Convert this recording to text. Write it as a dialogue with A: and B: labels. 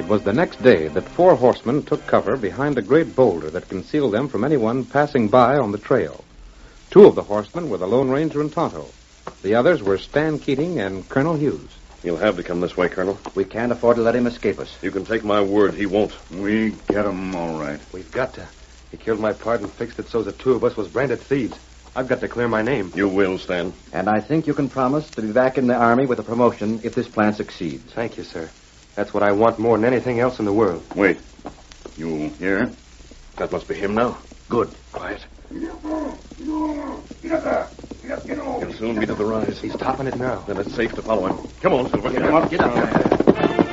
A: It was the next day that 4 horsemen took cover behind a great boulder that concealed them from anyone passing by on the trail. 2 of the horsemen were the Lone Ranger and Tonto. The others were Stan Keating and Colonel Hughes.
B: He'll have to come this way, Colonel.
C: We can't afford to let him escape us.
B: You can take my word he won't.
D: We get him all right.
E: We've got to. He killed my pard and fixed it so the 2 of us was branded thieves. I've got to clear my name.
B: You will, Stan.
C: And I think you can promise to be back in the Army with a promotion if this plan succeeds.
E: Thank you, sir. That's what I want more than anything else in the world.
D: Wait. You hear?
B: That must be him now.
C: Good.
B: Quiet. He'll soon be to the rise.
E: He's topping it now.
B: Then it's safe to follow him. Come on, Silver.
C: Get up there.